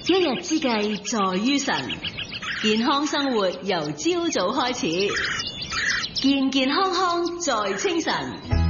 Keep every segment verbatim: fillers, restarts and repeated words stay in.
一日之計在於晨，健康生活由朝早開始，健健康康在清晨。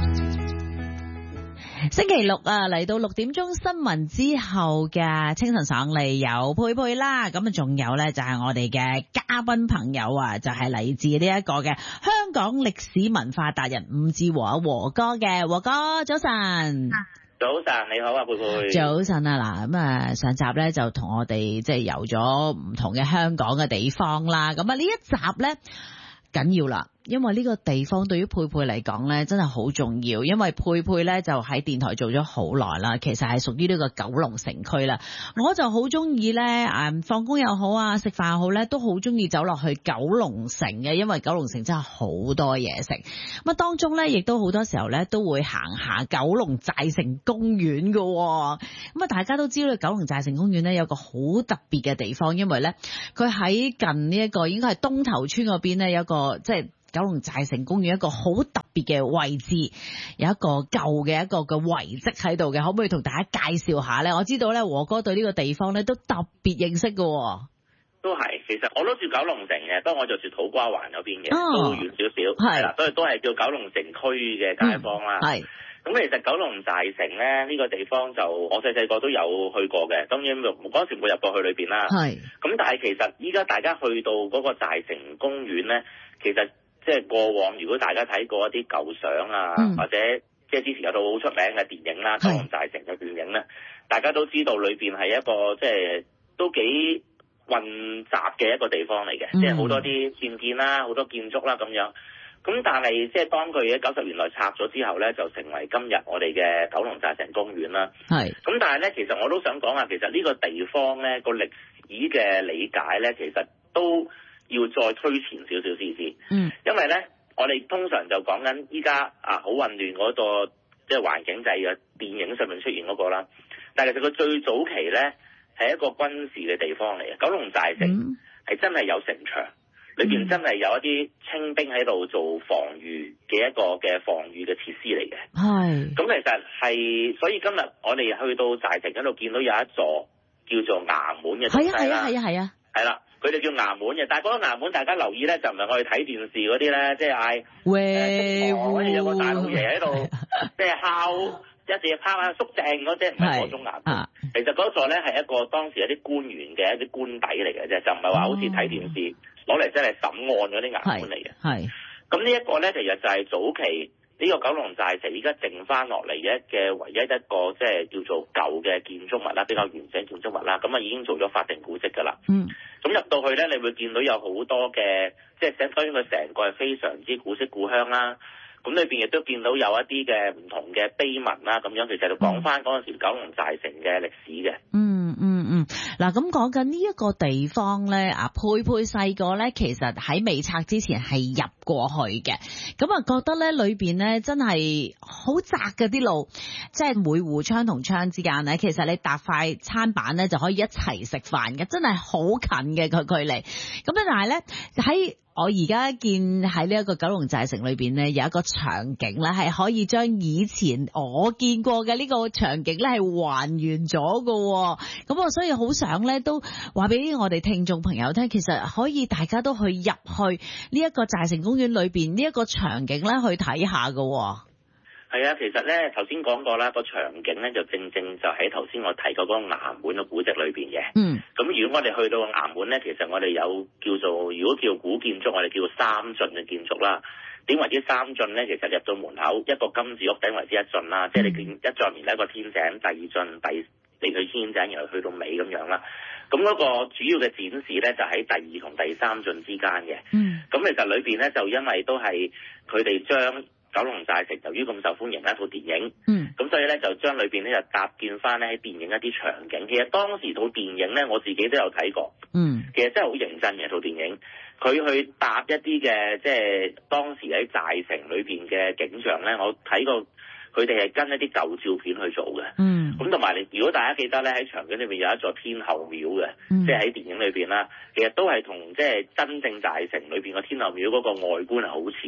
星期六啊，嚟到六點鐘新聞之後嘅清晨上嚟有佩佩啦，咁啊仲有呢，就係我哋嘅嘉賓朋友啊，就係嚟自呢一個嘅香港歷史文化達人伍志和啊和哥嘅。和哥早晨。 早晨，你好啊，佩佩。 早晨啊，嗱，咁啊，上集咧就同我哋即係遊咗唔同嘅香港嘅地方啦，咁啊呢一集咧緊要啦。因為呢個地方對於佩佩嚟講呢，真係好重要。因為佩佩呢，就喺電台做咗好耐啦，其實係屬於呢個九龍城區啦。我就好中意呢，誒，放工又好啊，食飯又好呢，都好中意走落去九龍城嘅，因為九龍城真係好多嘢食。咁啊，當中呢，亦都好多時候呢，都會行下九龍寨城公園噶。咁啊，大家都知道九龍寨城公園呢，有個好特別嘅地方，因為呢，佢喺近呢一個應該係東頭村嗰邊呢，有個即係。九龍寨城公園一個好特別嘅位置，有一個舊嘅一個嘅遺跡喺度嘅，可唔可以同大家介紹下呢？我知道咧，和哥對呢個地方咧都特別認識嘅。 都係，其實我都住九龍城嘅，不過我就住土瓜灣嗰邊嘅， 哦、 都遠少少，係啦，所以都係叫九龍城區嘅街坊啦。係、嗯，咁其實九龍寨城咧呢、呢個地方就我細細個都有去過嘅，當然嗰時冇入過去裏邊啦。係，咁但係其實依家大家去到嗰個寨城公園咧，其實即係過往，如果大家睇過一啲舊相啊，嗯、或者即係之前有套好出名嘅電影啦，《九龍寨城》嘅電影咧，大家都知道裏邊係一個即係都幾混雜嘅一個地方嚟嘅，嗯、即係好多啲僭建啦，好多建築啦咁樣。咁但係即係當佢喺九十年代拆咗之後咧，就成為今日我哋嘅九龍寨城公園啦。係。咁但係咧，其實我都想講下，其實呢個地方咧個歷史嘅理解咧，其實都要再推前少少先先，嗯，因為咧，我哋通常就講緊依家啊好混亂嗰個即係環境，就係電影上面出現嗰個啦。但係其實佢最早期咧係一個軍事嘅地方嚟嘅，九龍寨城係真係有城牆，裏邊真係有一啲清兵喺度做防禦嘅一個嘅防禦嘅設施嚟嘅。係。咁其實係，所以今日我哋去到寨城嗰度見到有一座叫做衙門嘅東西啦。係啊係啊係啊。係啦。佢哋叫衙門嘅，但係嗰個衙門大家留意咧，就唔係我哋睇電視嗰啲咧，即係嗌喂，好似有個大老爺喺度，即係敲一隻敲下肅正嗰隻，唔係嗰種衙門。啊、其實嗰座咧係一個當時一啲官員嘅一啲官邸嚟嘅啫，就唔係話好似睇電視攞嚟真係審案嗰啲衙門嚟嘅。係。咁呢一個咧，其實就係早期呢、這個九龍寨城而家剩翻落嚟嘅嘅唯一一個即係叫做舊嘅建築物啦，比較完整建築物啦，咁啊已經做咗法定古蹟㗎啦。嗯。咁入到去咧，你會見到有好多嘅，即係相當於佢成個係非常之古色古香啦。咁裏邊亦都見到有一啲嘅唔同嘅碑文啦，咁樣其實就講翻嗰陣時九龍寨城嘅歷史嘅。嗯嗯嗯，嗱咁講緊呢一個地方咧，啊佩佩細個咧，其實喺未拆之前係入過去嘅，咁啊覺得咧裏邊咧真係好窄嘅啲路，即係每戶窗同窗之間咧，其實你搭塊餐板咧就可以一齊食飯嘅，真係好近嘅個距離。咁咧但係咧喺我而家見喺呢一個九龍寨城裏邊咧，有一個場景咧，係可以將以前我見過嘅呢個場景咧係還原咗嘅。咁我所以好想咧都話俾我哋聽眾朋友聽，其實可以大家都去入去呢一個寨城公園裏邊呢一個場景咧去睇下嘅。係啊，其實咧頭先講過啦，個場景咧就正正就喺頭先我提過嗰個衙門嘅古蹟裏邊嘅。嗯。咁如果我哋去到個衙門咧，其實我哋有叫做，如果叫古建築，我哋叫三進嘅建築啦。點為之三進咧？其實入到門口一個金字屋頂為之一進啦，嗯、即係你見一進完一個天井，第二進第你去天井，然後去到尾咁樣啦。咁嗰個主要嘅展示咧，就喺第二同第三進之間嘅。嗯。咁其實裏邊咧，就因為都係佢哋將九龍寨城由於咁受歡迎一套電影，嗯，咁所以咧就將裏邊咧就搭建翻咧喺電影一啲場景。其實當時套電影咧，我自己都有睇過，嗯，其實真係好認真嘅套電影。佢去搭一啲嘅即係當時喺寨城裏邊嘅景象咧，我睇過佢哋係跟一啲舊照片去做嘅，嗯，咁同埋你如果大家記得咧喺場景裏邊有一座天后廟嘅，嗯、即係喺電影裏邊啦，其實都係同即係真正寨城裏邊個天后廟嗰個外觀係好似。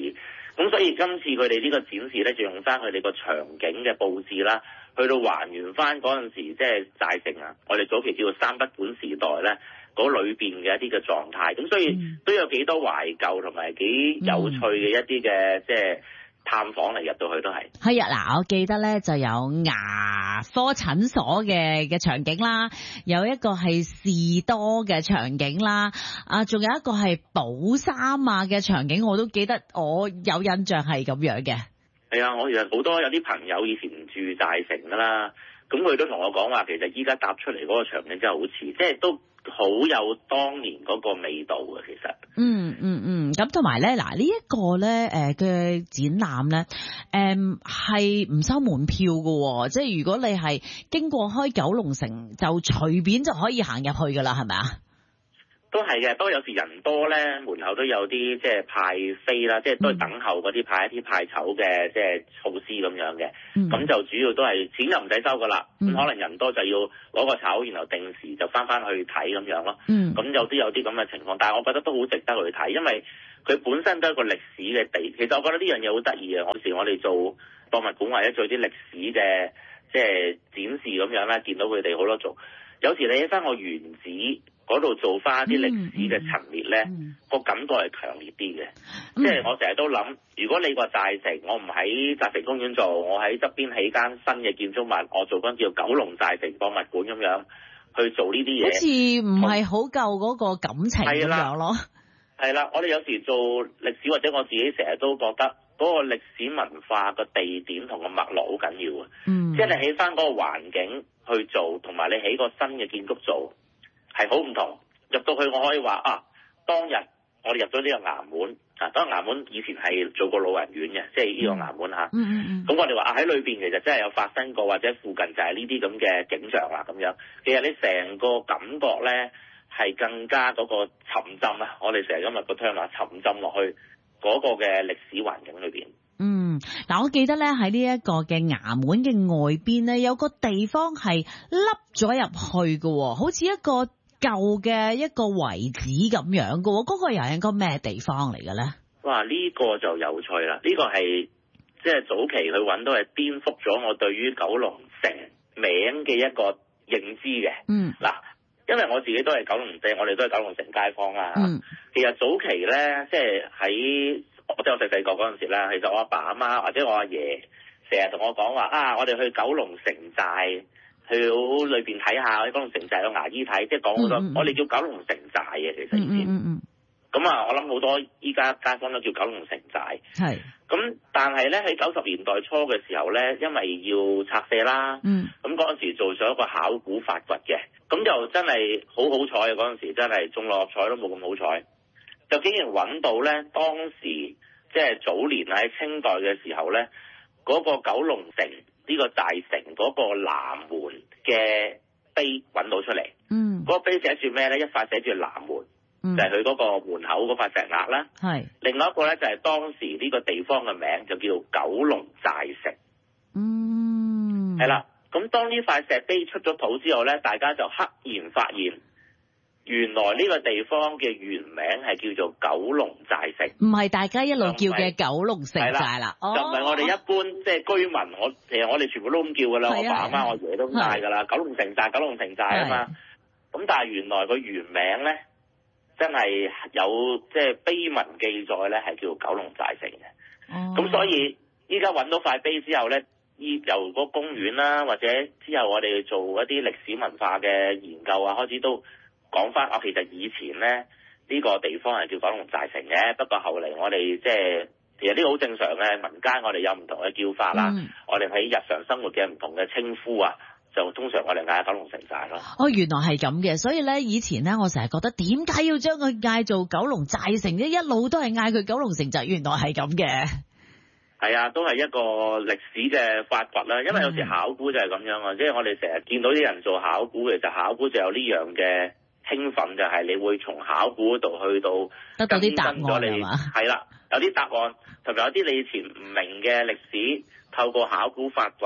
咁所以今次佢哋呢個展示咧，就用翻佢哋個場景嘅佈置啦，去到還原翻嗰陣時即係寨城啊，我哋早期叫做三不管時代咧嗰裏邊嘅一啲嘅狀態。咁所以都有幾多懷舊同埋幾有趣嘅一啲嘅即係探訪嚟，入到去都係。 係啊，嗱，我記得咧就有牙科診所嘅嘅場景啦，有一個係士多嘅場景啦，啊，仲有一個係寶衫啊嘅場景，我都記得，我有印象係咁樣嘅。 係啊，我其實好多有啲朋友以前住寨城噶啦，咁佢都同我講話，其實依家搭出嚟嗰個場景真係好似，即係都好有當年嗰個味道嘅，其實。嗯嗯嗯，咁同埋咧，嗱、這個、呢一個咧，誒嘅展覽咧，誒係唔收門票嘅，即係如果你係經過開九龍城，就隨便就可以行入去噶啦，係咪啊？ 都係嘅，不過有時人多咧，門口都有啲即係派飛啦，即係都係等候嗰啲派一啲派籌嘅即係措施咁樣嘅。咁、嗯、就主要都係錢就唔使收噶啦，咁、嗯、可能人多就要攞個籌，然後定時就翻翻去睇咁樣咯。咁、嗯、有啲有啲咁嘅情況，但係我覺得都好值得去睇，因為佢本身都係一個歷史嘅地。其實我覺得呢樣嘢好得意嘅，有時我哋做博物館或者做啲歷史嘅即係展示咁樣啦，見到佢哋好多做。有時你喺翻個原址嗰度做翻啲歷史嘅陳列咧，個、嗯嗯、感覺係強烈啲嘅。即、嗯、係、就是、我成日都諗，如果你個寨城，我唔喺寨城公園做，我喺側邊起間新嘅建築物，我做緊叫九龍寨城博物館咁樣去做呢啲嘢，好似唔係好夠嗰個感情咁樣咯。 係啦，我哋有時做歷史或者我自己成日都覺得嗰個歷史文化個地點同個脈絡好緊要啊。嗯，即係你起翻嗰個環境去做，同埋你起個新嘅建築做。係好唔同，入到去我可以話啊，當日我哋入咗呢個衙門啊，當衙門以前係做過老人院嘅，即係呢個衙門嚇。嗯嗯嗯。咁我哋話啊，喺裏邊其實真係有發生過，或者附近就係呢啲咁嘅景象啦咁樣。其實你成個感覺咧係更加嗰個沉浸啊！我哋成日今日個 term 話沉浸落去嗰個嘅歷史環境裏邊。嗯， 嗱，我記得咧喺呢一個嘅衙門嘅外邊咧，有個地方係凹咗入去嘅，好似一個舊嘅一個遺址咁樣嘅，嗰、那個又係一個咩地方嚟嘅咧？ 哇！呢、這個就有趣啦！呢、這個係即係早期去揾到係顛覆咗我對於九龍城名嘅一個認知嘅。嗯，嗱，因為我自己都係九龍城，我哋都係九龍城街坊啦。嗯，其實早期咧，即係喺我即係我細細個嗰陣時咧，其實我阿爸阿媽或者我阿爺成日同我講話啊，我哋去九龍城寨。去裏邊睇下，喺九龍城寨有牙醫睇，即係講好多。嗯嗯我哋叫九龍城寨嘅，其實以前。咁、嗯嗯、啊，我諗好多依家街坊都叫九龍城寨。係。咁但係咧喺九十年代初嘅時候咧，因為要拆卸啦。嗯。咁嗰陣時做咗一個考古發掘嘅，咁就真係好好彩嘅嗰陣時，真係中六合彩都冇咁好彩，就竟然揾到咧當時即係早年喺清代嘅時候咧，嗰、嗰個九龍城。呢、這個寨城嗰個南門嘅碑揾到出嚟，嗯，嗰、那個碑寫住咩咧？一塊寫住南門，嗯、就係佢嗰個門口嗰塊石額啦。係，另外一個咧就係、是、當時呢個地方嘅名就叫做九龍寨城。嗯，係啦。咁當呢塊石碑出咗土之後咧，大家就赫然發現，原來呢個地方嘅原名係叫做九龍寨城，唔係大家一路叫嘅九龍城寨啦，就唔係我哋一般即係居民，我其實我哋全部都咁叫噶啦，我爸阿媽我爺都咁嗌噶啦，九龍城寨九龍城寨啊嘛。咁但係原來個原名咧，真係有即係碑文記載咧，係叫九龍寨城嘅。咁、哦、所以依家揾到塊碑之後咧，依由個公園啦，或者之後我哋做一啲歷史文化嘅研究啊，開始都。講翻，我其實以前咧呢、呢個地方係叫九龍寨城嘅，不過後嚟我哋即係其實呢個好正常嘅，民間我哋有唔同嘅叫法啦、嗯，我哋喺日常生活嘅唔同嘅稱呼啊，就通常我哋嗌九龍城寨咯。哦，原來係咁嘅，所以咧以前咧我成日覺得點解要將佢嗌做九龍寨城咧？一路都係嗌佢九龍城寨，原來係咁嘅。係啊，都係一個歷史嘅發掘啦。因為有時考古就係咁樣啊，即、嗯、係、就是、我哋成日見到啲人做考古，其實考古就有呢樣嘅。興奮就係你會從考古度去到得到啲答案係嘛？係啦，有啲答案，同埋有啲你以前唔明嘅歷史，透過考古發掘，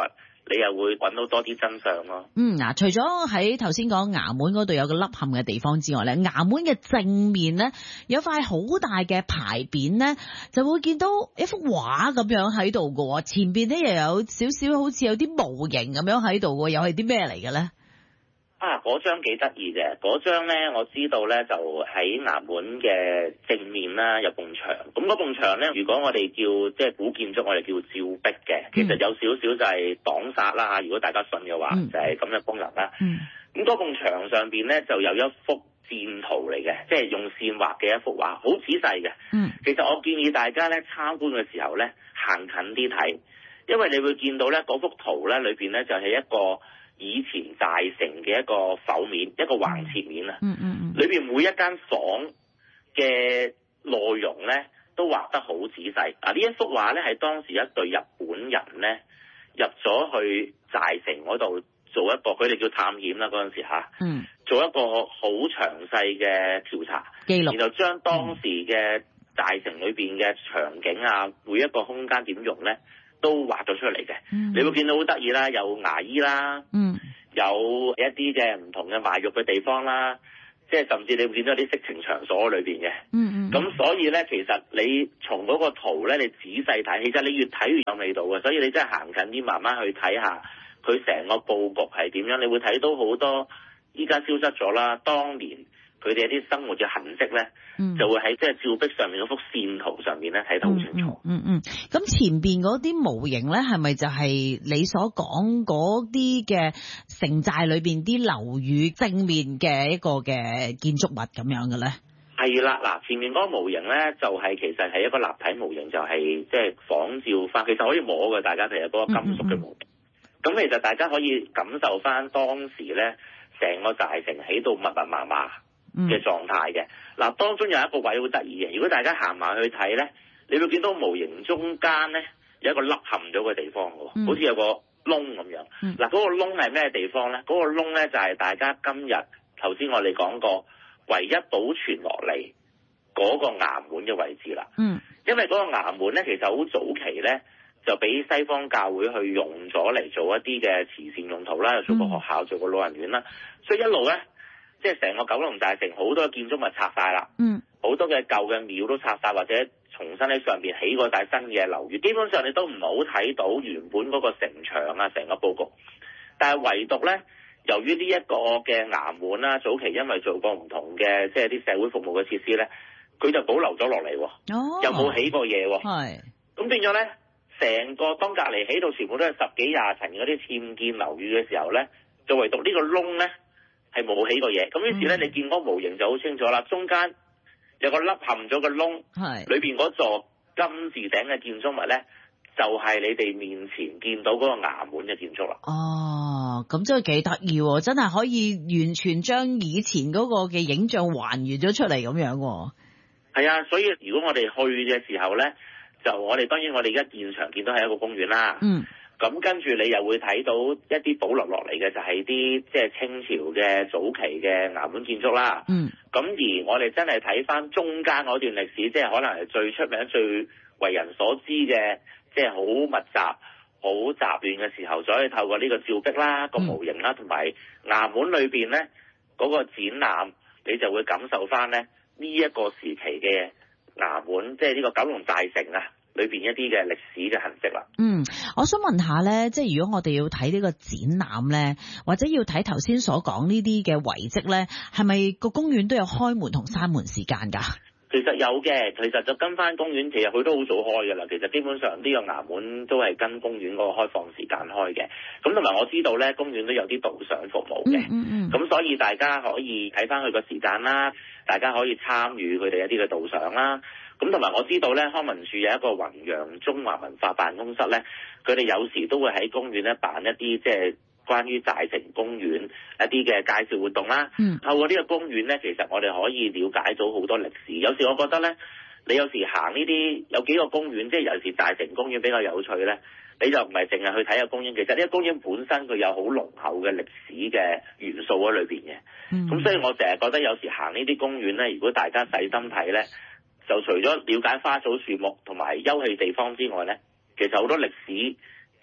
你又會揾到多啲真相咯。 嗯，嗱，除咗喺頭先講衙門嗰度有個凹陷嘅地方之外咧，衙門嘅正面咧有塊好大嘅牌匾咧，就會見到一幅畫咁樣喺度嘅，前邊咧又有少少好似有啲模型咁樣喺度嘅，又係啲咩嚟嘅咧？ 啊，嗰張幾得意嘅，嗰張咧我知道咧就喺衙門嘅正面啦，有埲牆。咁嗰埲牆咧，如果我哋叫即係古建築，我哋叫照壁嘅，其實有少少就係擋煞啦。如果大家信嘅話，嗯、就係咁嘅功能啦。咁嗰埲牆上邊咧就有一幅線圖嚟嘅，即係用線畫嘅一幅畫，好仔細嘅。嗯，其實我建議大家咧參觀嘅時候咧行近啲睇，因為你會見到咧嗰幅圖咧裏邊咧就係一個以前大城嘅一個剖面，一個橫切面啊。嗯嗯嗯。裏邊每一間房嘅內容咧都畫得好仔細。啊，呢一幅畫咧係當時一隊日本人咧入咗去大城嗰度做一個，佢哋叫探險啦嗰陣時嚇。嗯。做一個好詳細嘅調查記錄，然後將當時嘅大城裏邊嘅場景啊，每一個空間點用咧，都畫咗出嚟嘅。嗯、你會見到好得意啦，有牙醫啦，嗯、有一啲嘅唔同嘅賣肉嘅地方啦，即係甚至你會見到啲色情場所裏邊嘅。咁、嗯嗯、所以咧，其實你從嗰個圖咧，你仔細睇，其實你越睇越有味道嘅。所以你真係行近啲，慢慢去睇下佢成個佈局係點樣，你會睇到好多依家消失咗啦，當年佢哋一啲生活嘅痕跡咧，嗯、就會喺即係照壁上面嗰幅線圖上面咧睇得好清楚。 嗯嗯，咁、嗯嗯、前邊嗰啲模型咧，係咪就係你所講嗰啲嘅城寨裏邊啲樓宇正面嘅一個嘅建築物咁樣嘅咧？ 係啦，嗱，前面嗰個模型咧，就係、是、其實係一個立體模型，就係即係仿照翻，其實可以摸嘅，大家其實嗰個金屬嘅模型。咁、嗯嗯、其實大家可以感受翻當時咧，成個大城起到密密麻麻嘅狀態嘅。嗱、嗯，當中有一個位好得意嘅，如果大家行埋去睇咧，你會見到模型中間咧有一個凹陷咗嘅地方嘅，嗯、好似有個窿咁樣。嗱、嗯，嗰、嗰個窿係咩地方咧？嗰、嗰個窿咧就係大家今日頭先我哋講過唯一保存落嚟嗰個衙門嘅位置啦。嗯，因為嗰個衙門咧其實好早期咧就俾西方教會去用咗嚟做一啲嘅慈善用途啦，又做個學校，做個老人院啦，所以一路咧，即係成個九龍大城好多建築物拆晒啦，嗯，好多嘅舊嘅廟都拆晒，或者重新喺上邊起過大新嘅樓宇，基本上你都唔係好睇到原本嗰個城牆啊，成個佈局。但係唯獨咧，由於呢一個嘅衙門啦，早期因為做過唔同嘅即係啲社會服務嘅設施咧，佢就保留咗落嚟，哦，又冇起過嘢，係，咁變咗咧。成個當隔離起到全部都係十幾廿層嗰啲僭建樓宇嘅時候咧，就唯獨呢個窿咧係冇起過嘢。咁於是咧，嗯、你見嗰模型就好清楚啦。中間有個凹陷咗個窿，係裏邊嗰座金字頂嘅建築物咧，就係、是、你哋面前見到嗰個衙門嘅建築啦。哦， 咁真係幾得意喎！真係可以完全將以前嗰個嘅影像還原咗出嚟咁樣。 係啊，所以如果我哋去嘅時候咧，就我哋當然我哋而家現場見到係一個公園啦，嗯，咁跟住你又會睇到一啲保留落嚟嘅就係啲即係清朝嘅早期嘅衙門建築啦，嗯，咁而我哋真係睇翻中間嗰段歷史，即係可能係最出名、最為人所知嘅，即係好密集、好雜亂嘅時候，就可以透過呢個照壁啦、個模型啦，同埋衙門裏邊咧嗰個展覽，你就會感受翻咧呢一個時期嘅衙門，即係呢個九龍大城啊，裏邊一啲嘅歷史嘅痕跡啦。嗯， 我想問下咧，即係如果我哋要睇呢個展覽咧，或者要睇頭先所講呢啲嘅遺跡咧，係咪個公園都有開門同閂門時間㗎？ 其實有嘅，其實就跟翻公園，其實佢都好早開㗎啦。其實基本上呢個衙門都係跟公園嗰個開放時間開嘅。咁同埋我知道咧，公園都有啲導賞服務嘅。嗯嗯。咁、嗯、所以大家可以睇翻佢個時間啦，大家可以參與佢哋一啲嘅導賞啦。咁同埋我知道咧，康文署有一個弘揚中華文化辦公室咧，佢哋有時都會喺公園咧辦一啲即係關於大城公園一啲嘅介紹活動啦。嗯，透過呢個公園咧，其實我哋可以了解到好多歷史。有時我覺得咧，你有時行呢啲有幾個公園，即係有時大城公園比較有趣咧，你就唔係淨係去睇下公園，其實呢個公園本身佢有好濃厚嘅歷史嘅元素喺裏邊嘅。嗯，咁所以我成日覺得有時行呢啲公園咧，如果大家細心睇咧，就除咗了解花草樹木同埋休憩地方之外咧，其實好多歷史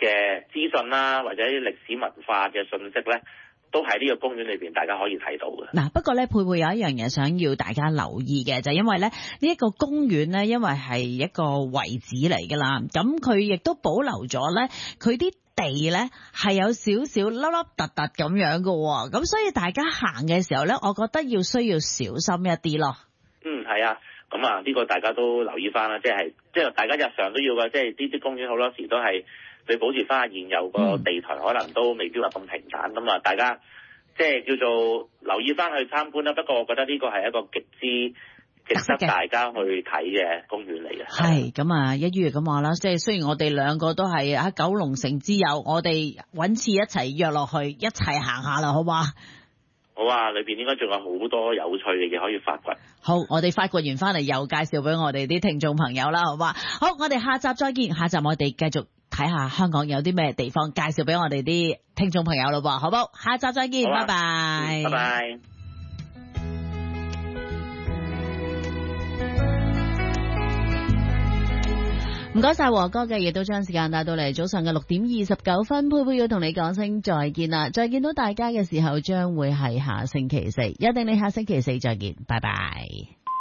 嘅資訊啦，或者啲歷史文化嘅信息咧，都喺呢個公園裏邊大家可以睇到嘅。 嗱，不過咧，佩佩有一樣嘢想要大家留意嘅，就係因為咧呢一個公園咧，因為係一個遺址嚟噶啦，咁佢亦都保留咗咧佢啲地咧係有少少凹凹凸凸咁樣嘅，咁所以大家行嘅時候咧，我覺得要需要小心一啲咯。 嗯，係啊，咁啊呢個大家都留意翻啦，即係即係大家日常都要嘅，即係呢啲公園好多時都係你保持翻現有個地台，可能都未必話咁平坦，咁啊大家即係叫做留意翻去參觀啦。不過我覺得呢個係一個極之值得大家去睇嘅公園嚟嘅。係咁啊，一於咁話啦，即係雖然我哋兩個都係喺九龍城之友，我哋揾次一齊約落去，一齊行下啦，好嘛？ 好啊，裏邊應該仲有好多有趣嘅嘢可以發掘。 好，我哋發掘完翻嚟又介紹俾我哋啲聽眾朋友啦，好嘛？好，我哋下集再見，下集我哋繼續睇下香港有啲咩地方介紹俾我哋啲聽眾朋友咯噃，好唔好？下集再見，拜拜， 啊，拜拜。 唔該晒和哥嘅，亦都將時間帶到嚟早上嘅六點二十九分，佩佩要同你講聲再見啦！再見到大家嘅時候，將會係下星期四，一定你下星期四再見，拜拜。